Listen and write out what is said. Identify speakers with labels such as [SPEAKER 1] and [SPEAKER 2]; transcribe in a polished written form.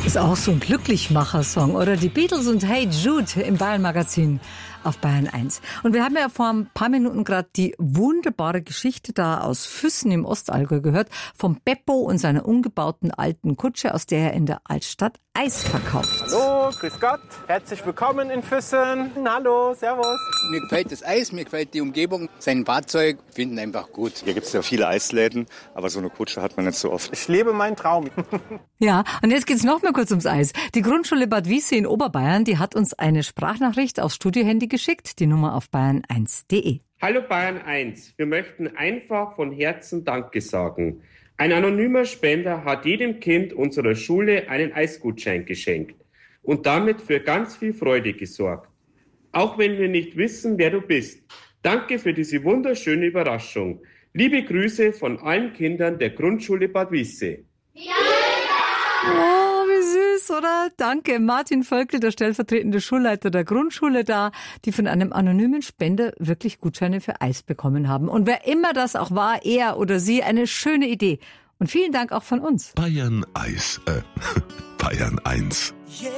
[SPEAKER 1] Ist auch so ein Glücklichmacher-Song, oder? Die Beatles und Hey Jude im Bayern-Magazin auf Bayern 1. Und wir haben ja vor ein paar Minuten gerade die wunderbare Geschichte da aus Füssen im Ostallgäu gehört, vom Beppo und seiner umgebauten alten Kutsche, aus der er in der Altstadt Eis verkauft.
[SPEAKER 2] Hallo, grüß Gott, herzlich willkommen in Füssen. Hallo, servus.
[SPEAKER 3] Mir gefällt das Eis, mir gefällt die Umgebung, sein Fahrzeug, finden einfach gut.
[SPEAKER 4] Hier gibt es ja viele Eisläden, aber so eine Kutsche hat man nicht so oft.
[SPEAKER 2] Ich lebe meinen Traum.
[SPEAKER 1] Ja, und jetzt geht's noch mal kurz ums Eis. Die Grundschule Bad Wiessee in Oberbayern, die hat uns eine Sprachnachricht aufs Studiohandy geschickt, die Nummer auf bayern1.de.
[SPEAKER 5] Hallo Bayern 1, wir möchten einfach von Herzen Danke sagen. Ein anonymer Spender hat jedem Kind unserer Schule einen Eisgutschein geschenkt und damit für ganz viel Freude gesorgt. Auch wenn wir nicht wissen, wer du bist. Danke für diese wunderschöne Überraschung. Liebe Grüße von allen Kindern der Grundschule Bad Wiessee.
[SPEAKER 1] Oh, wie süß, oder? Danke, Martin Völkel, der stellvertretende Schulleiter der Grundschule da, die von einem anonymen Spender wirklich Gutscheine für Eis bekommen haben. Und wer immer das auch war, er oder sie, eine schöne Idee. Und vielen Dank auch von uns.
[SPEAKER 6] Bayern 1.